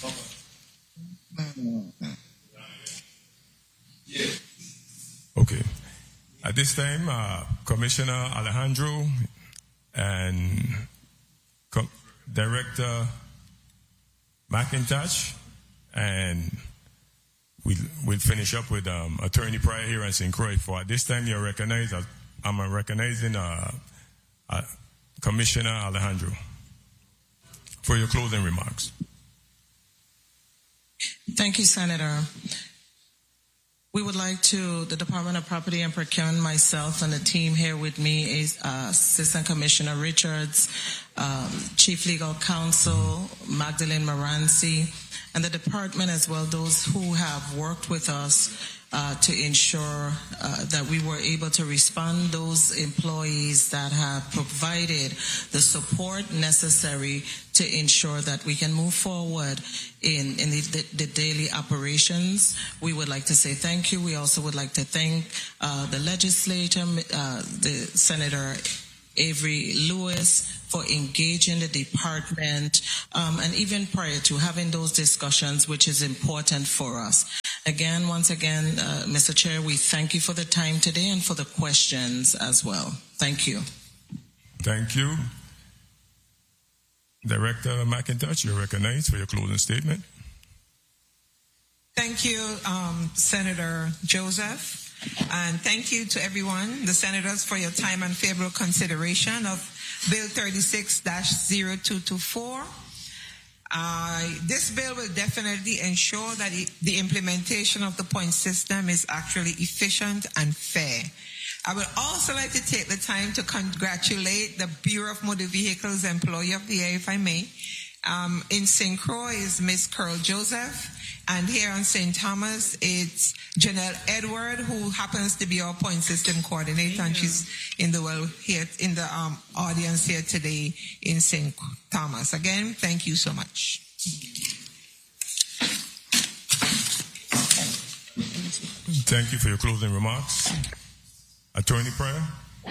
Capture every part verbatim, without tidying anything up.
Okay. At this time, uh, Commissioner Alejandro and Com- Director McIntosh, and we'll, we'll finish up with um, Attorney Pryor here in Saint Croix. For at this time, you're recognized. I'm recognizing uh, uh, Commissioner Alejandro for your closing remarks. Thank you, Senator. We would like to, the Department of Property and Procurement, myself and the team here with me is uh, Assistant Commissioner Richards, um, Chief Legal Counsel Magdalene Moranci, and the department as well, those who have worked with us uh, to ensure uh, that we were able to respond, those employees that have provided the support necessary to ensure that we can move forward in, in the, the, the daily operations. We would like to say thank you. We also would like to thank uh, the legislature, uh, the Senator Avery Lewis, for engaging the department, um, and even prior to having those discussions, which is important for us. Again, once again, uh, Mister Chair, we thank you for the time today and for the questions as well. Thank you. Thank you. Director McIntosh, you're recognized for your closing statement. Thank you, um, Senator Joseph. And thank you to everyone, the senators, for your time and favorable consideration of Bill thirty-six dash zero two two four. Uh, this bill will definitely ensure that it, the implementation of the point system is actually efficient and fair. I would also like to take the time to congratulate the Bureau of Motor Vehicles Employee of the Year, if I may. Um, in Saint Croix is Miss Curl Joseph, and here on Saint Thomas it's Janelle Edward, who happens to be our point system coordinator, and she's in the well here in the um, audience here today in Saint Thomas. Again, thank you so much. Thank you for your closing remarks. Attorney Pryor.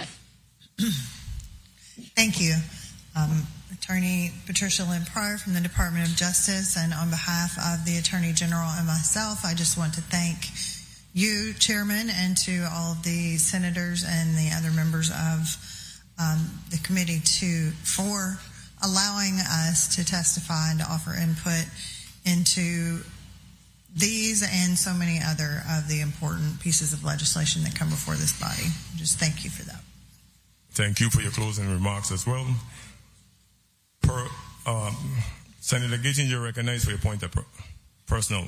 Thank you. Um, Attorney Patricia Lynn Pryor from the Department of Justice, and on behalf of the Attorney General and myself, I just want to thank you, Chairman, and to all of the senators and the other members of um, the committee to for allowing us to testify and to offer input into these and so many other of the important pieces of legislation that come before this body. Just thank you for that. Thank you for your closing remarks as well. Per, um, Senator Gittin, you're recognized for your point of per, personal.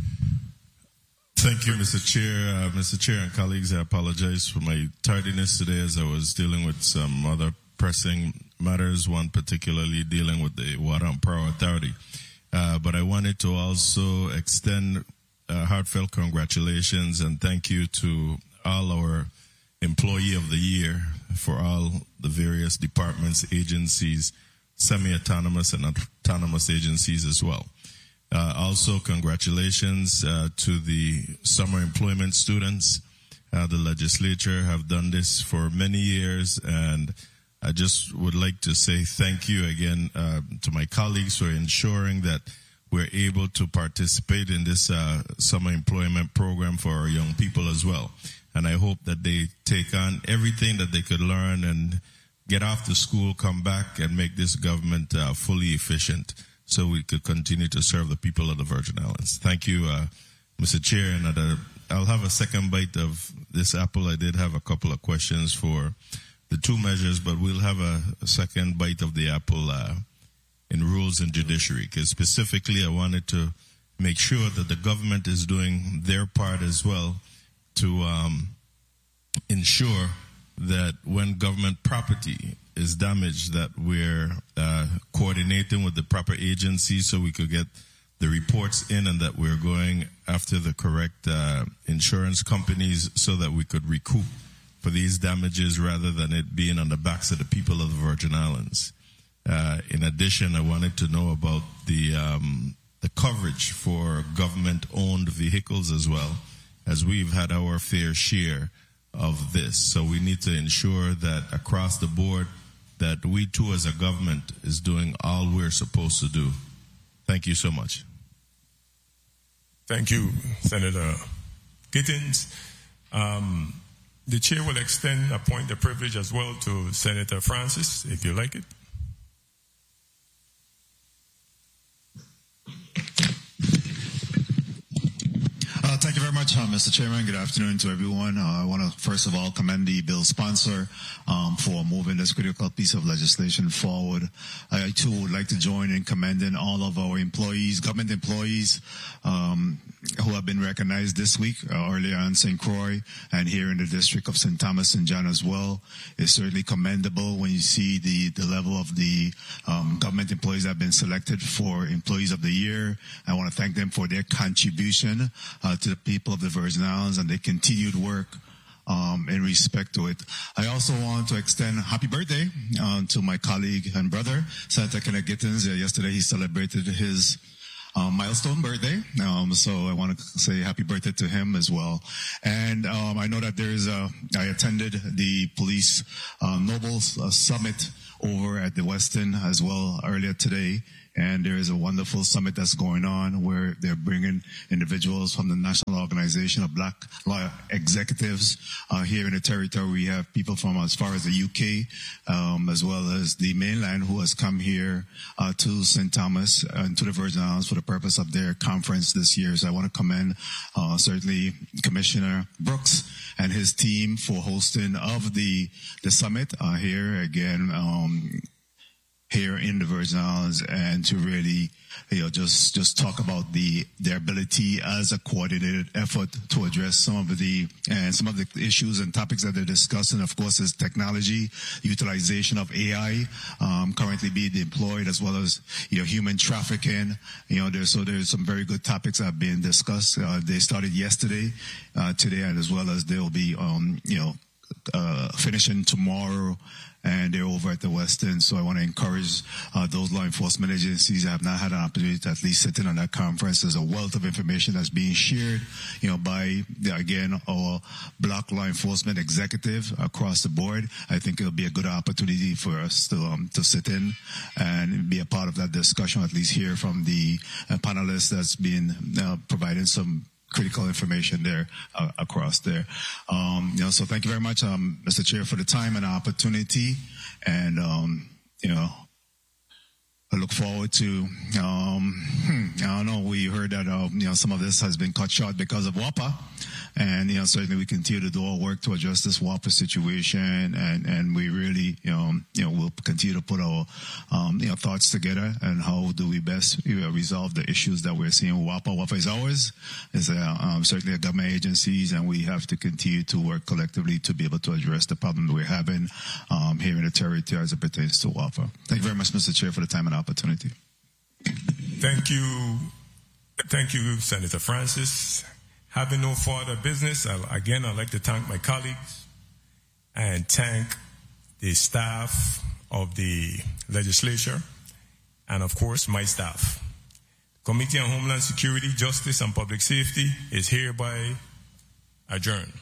Thank you, Mister Chair. Uh, Mister Chair and colleagues, I apologize for my tardiness today as I was dealing with some other pressing matters, one particularly dealing with the Water and Power Authority. Uh, but I wanted to also extend uh, heartfelt congratulations and thank you to all our Employee of the Year for all the various departments, agencies, semi-autonomous and autonomous agencies as well. Uh, also, congratulations uh, to the summer employment students. Uh, the legislature have done this for many years, and I just would like to say thank you again uh, to my colleagues for ensuring that we're able to participate in this uh, summer employment program for our young people as well. And I hope that they take on everything that they could learn and get off to school, come back, and make this government uh, fully efficient so we could continue to serve the people of the Virgin Islands. Thank you, uh, Mister Chair. And uh, I'll have a second bite of this apple. I did have a couple of questions for the two measures, but we'll have a, a second bite of the apple uh, in rules and judiciary, because specifically I wanted to make sure that the government is doing their part as well to um, ensure that when government property is damaged, that we're uh, coordinating with the proper agencies so we could get the reports in, and that we're going after the correct uh, insurance companies so that we could recoup for these damages rather than it being on the backs of the people of the Virgin Islands. Uh, in addition, I wanted to know about the um, the coverage for government-owned vehicles as well, as we've had our fair share of this. So we need to ensure that across the board that we too as a government is doing all we're supposed to do. Thank you so much. Thank you, Senator Gittins. Um, the chair will extend a point of privilege as well to Senator Francis, if you like it. Uh, thank you very much, uh, Mister Chairman. Good afternoon to everyone. Uh, I want to first of all commend the bill sponsor um, for moving this critical piece of legislation forward. I too would like to join in commending all of our employees, government employees, um, who have been recognized this week, uh, earlier in Saint Croix and here in the district of Saint Thomas and John as well. It's certainly commendable when you see the, the level of the um, government employees that have been selected for Employees of the Year. I want to thank them for their contribution uh, to the people of the Virgin Islands and their continued work um, in respect to it. I also want to extend happy birthday uh, to my colleague and brother, Senator Kenneth Gittins. Uh, yesterday he celebrated his Um, milestone birthday. Um, so I want to say happy birthday to him as well. And um, I know that there is a, I attended the police uh, Nobles uh, Summit over at the Westin as well earlier today. And there is a wonderful summit that's going on where they're bringing individuals from the National Organization of Black Law Executives uh, here in the territory. We have people from as far as the U K, um, as well as the mainland, who has come here uh, to Saint Thomas and to the Virgin Islands for the purpose of their conference this year. So I want to commend uh, certainly Commissioner Brooks and his team for hosting of the the summit uh, here again. Um, here in the Virgin Islands, and to really, you know, just, just talk about the, their ability as a coordinated effort to address some of the, and some of the issues and topics that they're discussing, of course, is technology, utilization of A I, um, currently being deployed, as well as, you know, human trafficking. You know, there's, so there's some very good topics that have been discussed. Uh, they started yesterday, uh, today, and as well as they'll be, um, you know, uh, finishing tomorrow. And they're over at the Westin. So I want to encourage uh, those law enforcement agencies that have not had an opportunity to at least sit in on that conference. There's a wealth of information that's being shared, you know, by, again, our Black law enforcement executive across the board. I think it'll be a good opportunity for us to um, to sit in and be a part of that discussion, at least hear from the uh, panelists that's been uh, providing some critical information there uh, across there. Um, you know, so thank you very much, um, Mister Chair, for the time and opportunity. And, um, you know, I look forward to, um, I don't know, we heard that, uh, you know, some of this has been cut short because of WAPA. And, you know, certainly we continue to do our work to address this WAPA situation. And, and we really, you know, you know, we'll continue to put our, um, you know, thoughts together and how do we best, you know, resolve the issues that we're seeing with WAPA. WAPA is ours, is uh, um, certainly a government agencies, and we have to continue to work collectively to be able to address the problem that we're having, um, here in the territory as it pertains to WAPA. Thank you very much, Mister Chair, for the time and opportunity. Thank you. Thank you, Senator Francis. Having no further business, I, again, I'd like to thank my colleagues and thank the staff of the legislature and, of course, my staff. Committee on Homeland Security, Justice, and Public Safety is hereby adjourned.